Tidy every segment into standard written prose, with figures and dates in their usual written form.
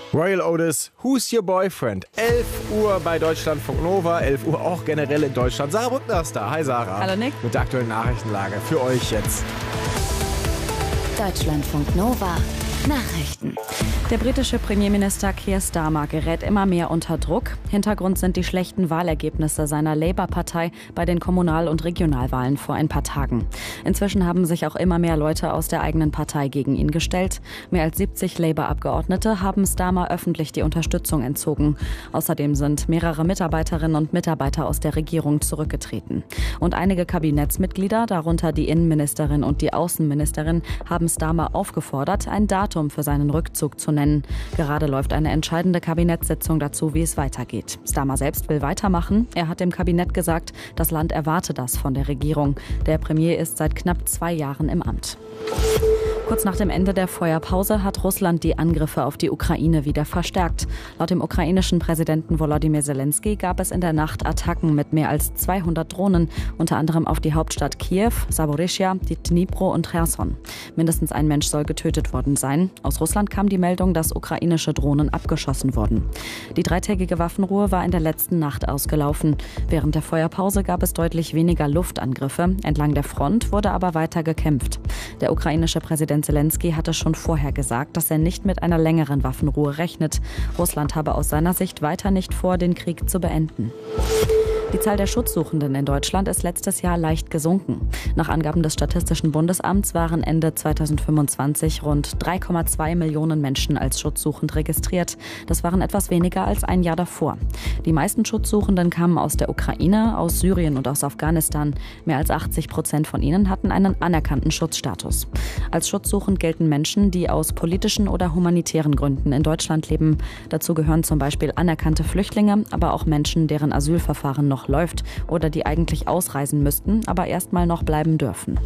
Royal Otis, Who's Your Boyfriend? 11 Uhr bei Deutschlandfunk Nova, 11 Uhr auch generell in Deutschland. Sarah Brückner ist da. Hi Sarah. Hallo Nick. Mit der aktuellen Nachrichtenlage für euch jetzt. Deutschlandfunk Nova Nachrichten. Der britische Premierminister Keir Starmer gerät immer mehr unter Druck. Hintergrund sind die schlechten Wahlergebnisse seiner Labour-Partei bei den Kommunal- und Regionalwahlen vor ein paar Tagen. Inzwischen haben sich auch immer mehr Leute aus der eigenen Partei gegen ihn gestellt. Mehr als 70 Labour-Abgeordnete haben Starmer öffentlich die Unterstützung entzogen. Außerdem sind mehrere Mitarbeiterinnen und Mitarbeiter aus der Regierung zurückgetreten. Und einige Kabinettsmitglieder, darunter die Innenministerin und die Außenministerin, haben Starmer aufgefordert, ein Datum für seinen Rückzug zu nennen. Gerade läuft eine entscheidende Kabinettssitzung dazu, wie es weitergeht. Starmer selbst will weitermachen. Er hat dem Kabinett gesagt, das Land erwarte das von der Regierung. Der Premier ist seit knapp 2 Jahren im Amt. Kurz nach dem Ende der Feuerpause hat Russland die Angriffe auf die Ukraine wieder verstärkt. Laut dem ukrainischen Präsidenten Volodymyr Zelensky gab es in der Nacht Attacken mit mehr als 200 Drohnen, unter anderem auf die Hauptstadt Kiew, Saporischschja, die Dnipro und Cherson. Mindestens ein Mensch soll getötet worden sein. Aus Russland kam die Meldung, dass ukrainische Drohnen abgeschossen wurden. Die 3-tägige Waffenruhe war in der letzten Nacht ausgelaufen. Während der Feuerpause gab es deutlich weniger Luftangriffe. Entlang der Front wurde aber weiter gekämpft. Der ukrainische Präsident Zelensky hatte schon vorher gesagt, dass er nicht mit einer längeren Waffenruhe rechnet. Russland habe aus seiner Sicht weiter nicht vor, den Krieg zu beenden. Die Zahl der Schutzsuchenden in Deutschland ist letztes Jahr leicht gesunken. Nach Angaben des Statistischen Bundesamts waren Ende 2025 rund 3,2 Millionen Menschen als schutzsuchend registriert. Das waren etwas weniger als ein Jahr davor. Die meisten Schutzsuchenden kamen aus der Ukraine, aus Syrien und aus Afghanistan. Mehr als 80% von ihnen hatten einen anerkannten Schutzstatus. Als schutzsuchend gelten Menschen, die aus politischen oder humanitären Gründen in Deutschland leben. Dazu gehören zum Beispiel anerkannte Flüchtlinge, aber auch Menschen, deren Asylverfahren noch läuft oder die eigentlich ausreisen müssten, aber erstmal noch bleiben dürfen.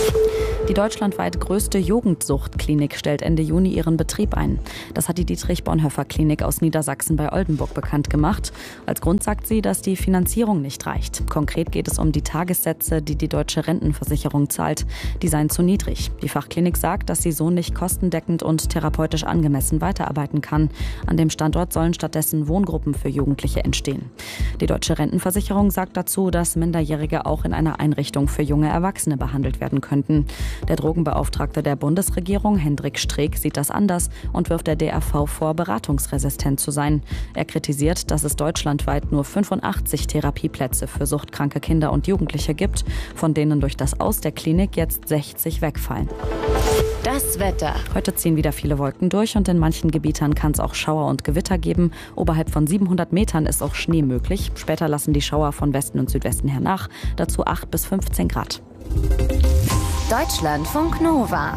Die deutschlandweit größte Jugendsuchtklinik stellt Ende Juni ihren Betrieb ein. Das hat die Dietrich-Bonhoeffer-Klinik aus Niedersachsen bei Oldenburg bekannt gemacht. Als Grund sagt sie, dass die Finanzierung nicht reicht. Konkret geht es um die Tagessätze, die die deutsche Rentenversicherung zahlt. Die seien zu niedrig. Die Fachklinik sagt, dass sie so nicht kostendeckend und therapeutisch angemessen weiterarbeiten kann. An dem Standort sollen stattdessen Wohngruppen für Jugendliche entstehen. Die deutsche Rentenversicherung sagt dazu, dass Minderjährige auch in einer Einrichtung für junge Erwachsene behandelt werden könnten. Der Drogenbeauftragte der Bundesregierung, Hendrik Streeck, sieht das anders und wirft der DAV vor, beratungsresistent zu sein. Er kritisiert, dass es deutschlandweit nur 85 Therapieplätze für suchtkranke Kinder und Jugendliche gibt, von denen durch das Aus der Klinik jetzt 60 wegfallen. Das Wetter. Heute ziehen wieder viele Wolken durch und in manchen Gebieten kann es auch Schauer und Gewitter geben. Oberhalb von 700 Metern ist auch Schnee möglich. Später lassen die Schauer von Westen und Südwesten her nach. Dazu 8 bis 15 Grad. Deutschlandfunk Nova.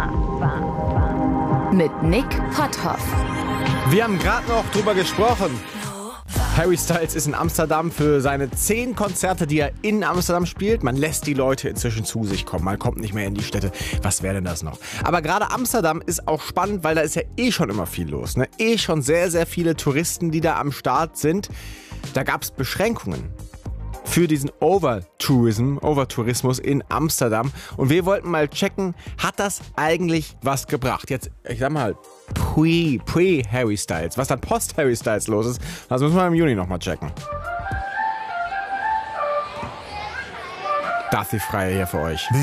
Mit Nick Potthoff. Wir haben gerade noch drüber gesprochen. Harry Styles ist in Amsterdam für seine 10 Konzerte, die er in Amsterdam spielt. Man lässt die Leute inzwischen zu sich kommen. Man kommt nicht mehr in die Städte. Was wäre denn das noch? Aber gerade Amsterdam ist auch spannend, weil da ist ja schon immer viel los. Ne? Schon sehr, sehr viele Touristen, die da am Start sind. Da gab es Beschränkungen für diesen Overtourismus in Amsterdam. Und wir wollten mal checken, hat das eigentlich was gebracht? Jetzt, ich sag mal, pre-Harry Styles. Was dann post-Harry Styles los ist, das müssen wir im Juni nochmal checken. Darth frei hier für euch.